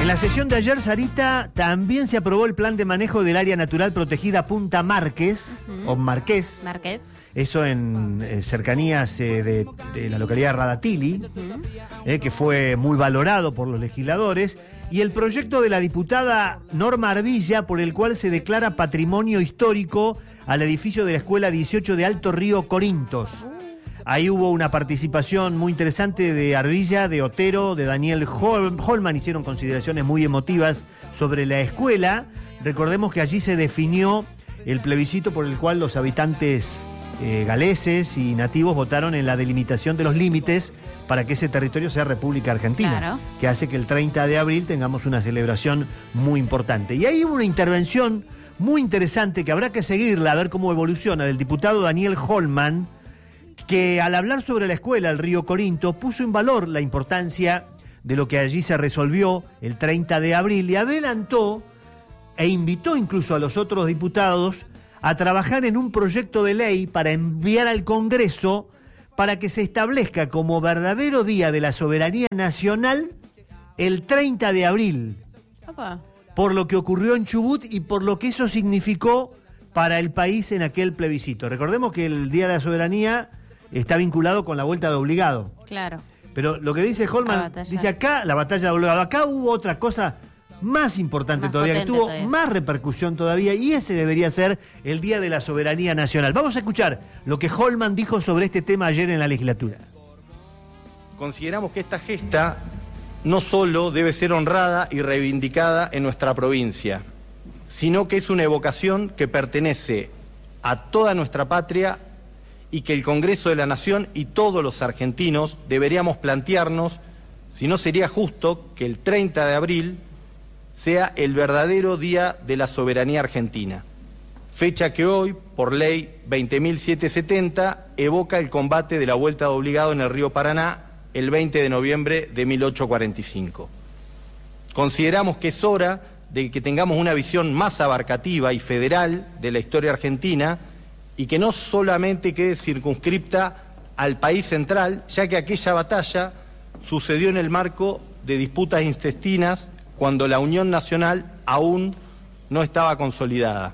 la sesión de ayer, Sarita, también se aprobó el plan de manejo del área natural protegida Punta Márquez, o Marqués. Eso en cercanías de la localidad de Radatili, que fue muy valorado por los legisladores, y el proyecto de la diputada Norma Arbilla, por el cual se declara patrimonio histórico al edificio de la Escuela 18 de Alto Río Corintos. Ahí hubo una participación muy interesante de Arbilla, de Otero, de Daniel Holman, hicieron consideraciones muy emotivas sobre la escuela. Recordemos que allí se definió el plebiscito por el cual los habitantes galeses y nativos votaron en la delimitación de los límites para que ese territorio sea República Argentina, claro, que hace que el 30 de abril tengamos una celebración muy importante. Y ahí hubo una intervención muy interesante que habrá que seguirla, a ver cómo evoluciona, del diputado Daniel Holman, que al hablar sobre la escuela, el Río Corinto, puso en valor la importancia de lo que allí se resolvió el 30 de abril y adelantó e invitó incluso a los otros diputados a trabajar en un proyecto de ley para enviar al Congreso para que se establezca como verdadero día de la soberanía nacional el 30 de abril. Opa. Por lo que ocurrió en Chubut y por lo que eso significó para el país en aquel plebiscito. Recordemos que el Día de la Soberanía está vinculado con la vuelta de obligado. Claro. Pero lo que dice Holman, dice acá, la batalla de obligado, acá hubo otra cosa más importante más todavía, que tuvo todavía más repercusión todavía, y ese debería ser el Día de la Soberanía Nacional. Vamos a escuchar lo que Holman dijo sobre este tema ayer en la legislatura. Consideramos que esta gesta no solo debe ser honrada y reivindicada en nuestra provincia, sino que es una evocación que pertenece a toda nuestra patria y que el Congreso de la Nación y todos los argentinos deberíamos plantearnos si no sería justo que el 30 de abril sea el verdadero Día de la Soberanía Argentina, fecha que hoy, por ley 20.770, evoca el combate de la vuelta de obligado en el río Paraná el 20 de noviembre de 1845. Consideramos que es hora de que tengamos una visión más abarcativa y federal de la historia argentina y que no solamente quede circunscripta al país central, ya que aquella batalla sucedió en el marco de disputas intestinas cuando la Unión Nacional aún no estaba consolidada.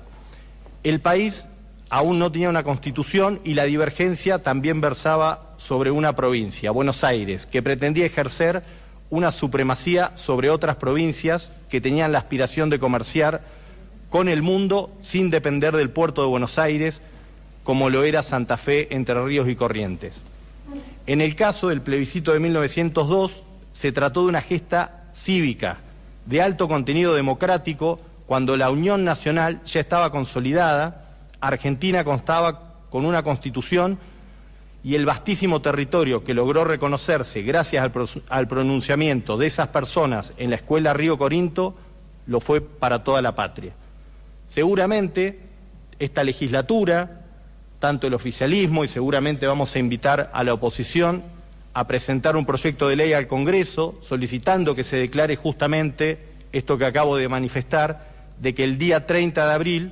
El país aún no tenía una constitución y la divergencia también versaba sobre una provincia, Buenos Aires, que pretendía ejercer una supremacía sobre otras provincias que tenían la aspiración de comerciar con el mundo sin depender del puerto de Buenos Aires, como lo era Santa Fe, Entre Ríos y Corrientes. En el caso del plebiscito de 1902, se trató de una gesta cívica, de alto contenido democrático, cuando la Unión Nacional ya estaba consolidada, Argentina constaba con una constitución y el vastísimo territorio que logró reconocerse gracias al pronunciamiento de esas personas en la Escuela Río Corinto, lo fue para toda la patria. Seguramente esta legislatura, tanto el oficialismo, y seguramente vamos a invitar a la oposición a presentar un proyecto de ley al Congreso solicitando que se declare justamente esto que acabo de manifestar, de que el día 30 de abril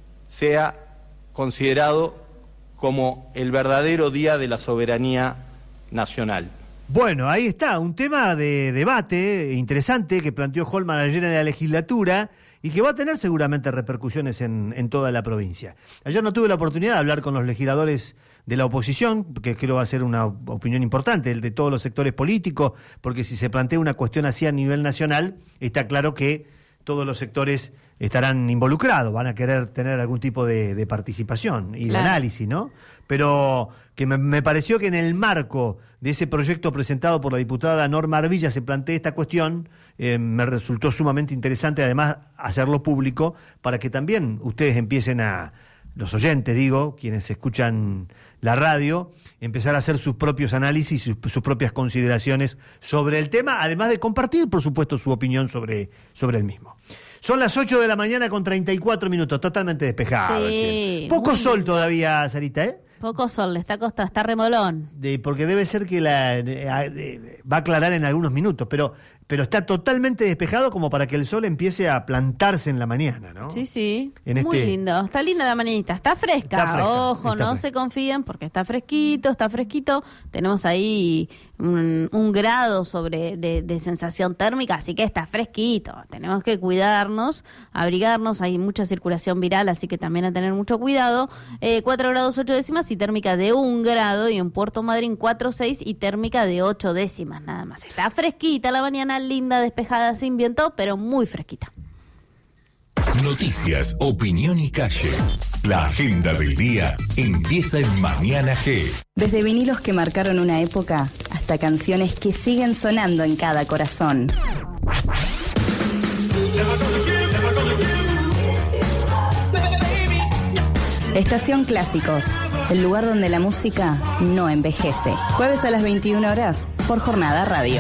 sea considerado como el verdadero Día de la Soberanía Nacional. Bueno, ahí está, un tema de debate interesante que planteó Holman ayer en la legislatura y que va a tener seguramente repercusiones en toda la provincia. Ayer no tuve la oportunidad de hablar con los legisladores de la oposición, que creo va a ser una opinión importante, el de todos los sectores políticos, porque si se plantea una cuestión así a nivel nacional, está claro que todos los sectores estarán involucrados, van a querer tener algún tipo de participación y de análisis, ¿no? Pero que me pareció que en el marco de ese proyecto presentado por la diputada Norma Arbilla se plantea esta cuestión, me resultó sumamente interesante, además, hacerlo público para que también ustedes empiecen los oyentes, digo, quienes escuchan la radio, empezar a hacer sus propios análisis y sus propias consideraciones sobre el tema, además de compartir, por supuesto, su opinión sobre el mismo. Son las 8 de la mañana con 34 minutos, totalmente despejado. Sí, poco sol lindo todavía, Sarita, ¿eh? Poco sol, le está costando, está remolón. Porque debe ser que va a aclarar en algunos minutos, pero pero está totalmente despejado como para que el sol empiece a plantarse en la mañana, ¿no? Sí, muy lindo. Está linda la mañanita, está fresca. Ojo, no se confíen porque está fresquito. Tenemos ahí un grado de sensación térmica, así que está fresquito. Tenemos que cuidarnos, abrigarnos, hay mucha circulación viral, así que también a tener mucho cuidado. 4 grados 8 décimas y térmica de 1 grado, y en Puerto Madryn 4,6 y térmica de 8 décimas nada más. Está fresquita la mañana, linda, despejada, sin viento, pero muy fresquita. Noticias, opinión y calle. La agenda del día empieza en Mañana G. Desde vinilos que marcaron una época hasta canciones que siguen sonando en cada corazón. Estación Clásicos, el lugar donde la música no envejece. Jueves a las 21 horas por Jornada Radio.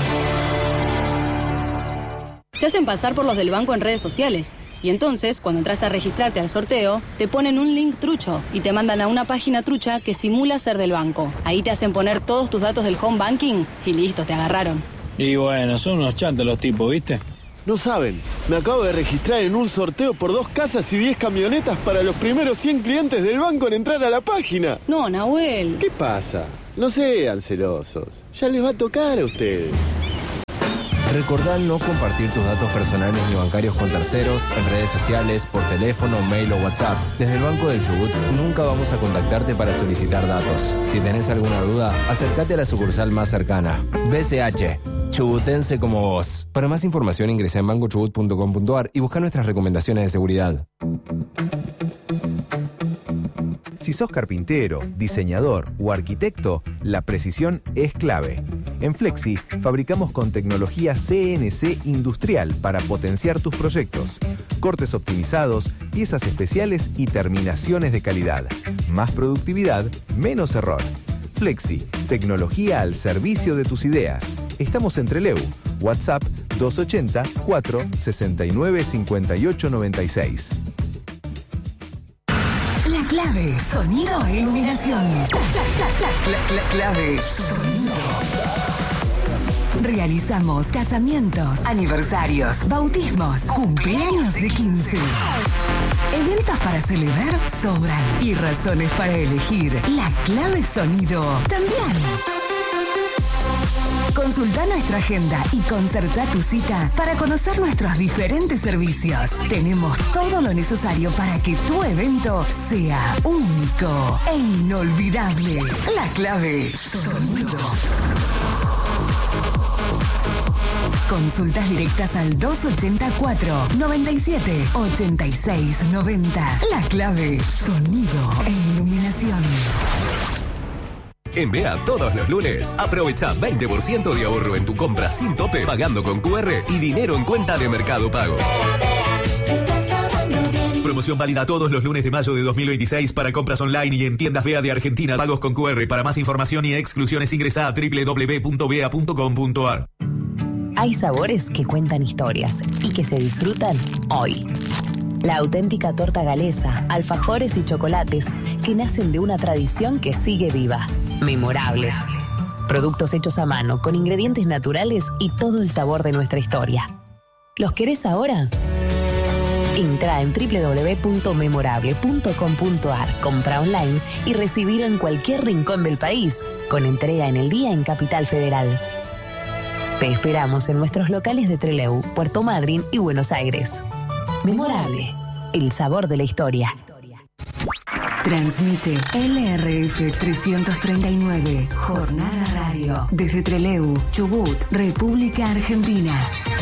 Se hacen pasar por los del banco en redes sociales. Y entonces, cuando entras a registrarte al sorteo, te ponen un link trucho y te mandan a una página trucha que simula ser del banco. Ahí te hacen poner todos tus datos del home banking y listo, te agarraron. Y bueno, son unos chantos los tipos, ¿viste? No saben, me acabo de registrar en un sorteo por 2 casas y 10 camionetas para los primeros 100 clientes del banco en entrar a la página. No, Nahuel. ¿Qué pasa? No sean celosos. Ya les va a tocar a ustedes. Recordá no compartir tus datos personales ni bancarios con terceros, en redes sociales, por teléfono, mail o WhatsApp. Desde el Banco del Chubut nunca vamos a contactarte para solicitar datos. Si tenés alguna duda, acércate a la sucursal más cercana. BCH, chubutense como vos. Para más información ingresa en bancochubut.com.ar y busca nuestras recomendaciones de seguridad. Si sos carpintero, diseñador o arquitecto, la precisión es clave. En Flexi fabricamos con tecnología CNC industrial para potenciar tus proyectos. Cortes optimizados, piezas especiales y terminaciones de calidad. Más productividad, menos error. Flexi, tecnología al servicio de tus ideas. Estamos en Trelew. WhatsApp 280 4 69 58 96. La clave, sonido e iluminación. La clave, sonido. Realizamos casamientos, aniversarios, bautismos, cumpleaños de 15. Eventos para celebrar sobran y razones para elegir. La clave sonido también. Consulta nuestra agenda y concerta tu cita para conocer nuestros diferentes servicios. Tenemos todo lo necesario para que tu evento sea único e inolvidable. La clave, sonido. Consultas directas al 284 97 86 90. La clave, sonido e iluminación. En BEA todos los lunes, aprovecha 20% de ahorro en tu compra sin tope, pagando con QR y dinero en cuenta de Mercado Pago. Promoción válida todos los lunes de mayo de 2026 para compras online y en tiendas BEA de Argentina. Pagos con QR. Para más información y exclusiones ingresa a www.bea.com.ar. Hay sabores que cuentan historias y que se disfrutan hoy. La auténtica torta galesa, alfajores y chocolates que nacen de una tradición que sigue viva. Memorable. Productos hechos a mano, con ingredientes naturales y todo el sabor de nuestra historia. ¿Los querés ahora? Entra en www.memorable.com.ar, compra online y recibilo en cualquier rincón del país, con entrega en el día en Capital Federal. Te esperamos en nuestros locales de Trelew, Puerto Madryn y Buenos Aires. Memorable, el sabor de la historia. Transmite LRF 339, Jornada Radio, desde Trelew, Chubut, República Argentina.